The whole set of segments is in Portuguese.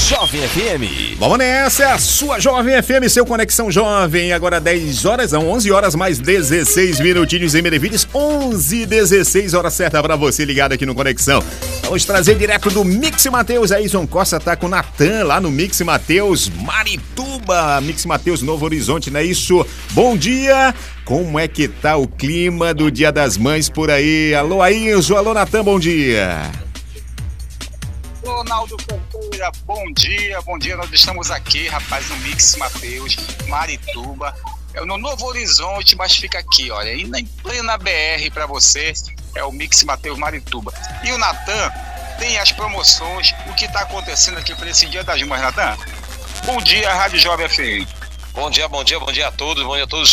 Jovem FM. Vamos nessa, é a sua Jovem FM, seu Conexão Jovem. Agora 11 horas mais 16 minutinhos em Benevides. 11h16, hora certa pra você ligado aqui no Conexão. Vamos trazer direto do Mix Mateus. A Ison Costa tá com o Natan lá no Mix Mateus, Marituba. Mix Mateus, Novo Horizonte, não é isso? Bom dia. Como é que tá o clima do Dia das Mães por aí? Alô, Ailson, alô, Natan, bom dia. Ronaldo Canteira, bom dia, nós estamos aqui, rapaz, no Mix Mateus, Marituba, no Novo Horizonte, mas fica aqui, olha, e em plena BR para você, é o Mix Mateus Marituba. E o Natan tem as promoções, o que está acontecendo aqui para esse Dia das Mães, Natan? Bom dia, Rádio Jovem FM. Bom dia a todos,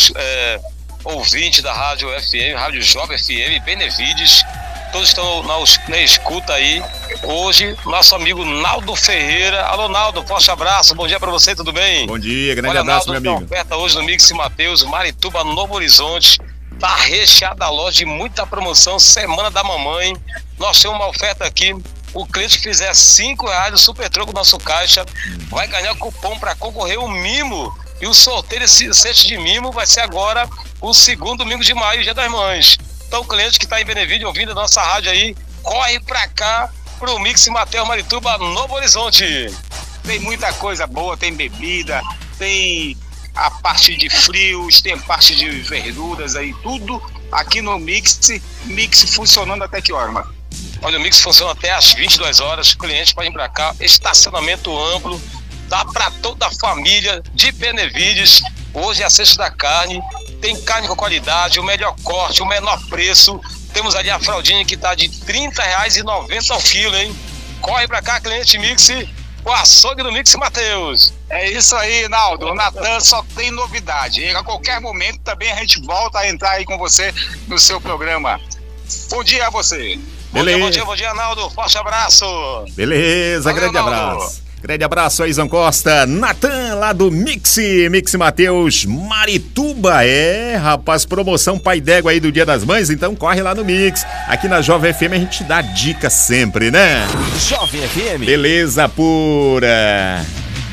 ouvintes da Rádio FM, Rádio Jovem FM, Benevides. Todos estão na escuta aí. Hoje, nosso amigo Naldo Ferreira. Alô, Naldo, forte abraço. Bom dia pra você, tudo bem? Bom dia, grande abraço, Naldo, meu amigo. Oferta hoje no Mix Mateus, Marituba, Novo Horizonte. Tá recheada a loja de muita promoção. Semana da Mamãe. Nós temos uma oferta aqui. O cliente que fizer R$5 do Super Troco do nosso caixa vai ganhar cupom para concorrer um mimo. E o sorteio desse set de mimo vai ser agora o segundo domingo de maio, Dia das Mães. Então, o cliente que está em Benevides ouvindo a nossa rádio aí, corre pra cá, pro Mix Mateus Marituba, Novo Horizonte. Tem muita coisa boa, tem bebida, tem a parte de frios, tem a parte de verduras aí, tudo aqui no Mix funcionando até que hora, mano? Olha, o Mix funciona até às 22 horas, o cliente pode ir pra cá, estacionamento amplo, dá pra toda a família de Benevides. Hoje é a sexta da carne. Tem carne com qualidade, o melhor corte, o menor preço. Temos ali a fraldinha que tá de R$30,90 ao quilo, hein? Corre pra cá, cliente Mix, o açougue do Mix Mateus. É isso aí, Naldo. O Natan só tem novidade. E a qualquer momento também a gente volta a entrar aí com você no seu programa. Bom dia a você. Beleza. Bom dia, Naldo. Forte abraço. Beleza, valeu, grande Naldo. Abraço. Grande abraço a Ison Costa, Natan lá do Mix Mateus, Marituba. É, rapaz, promoção pai d'égua aí do Dia das Mães, então corre lá no Mix. Aqui na Jovem FM a gente dá dica sempre, né? Jovem FM. Beleza pura.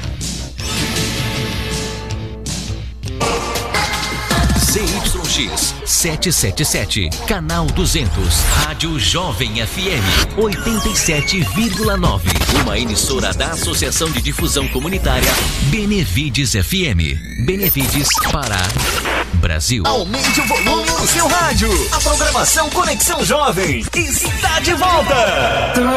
ZYX 777, canal 200, Rádio Jovem FM 87,9. Uma emissora da Associação de Difusão Comunitária Benevides FM. Benevides, Pará, Brasil. Aumente o volume no seu rádio. A programação Conexão Jovem está de volta.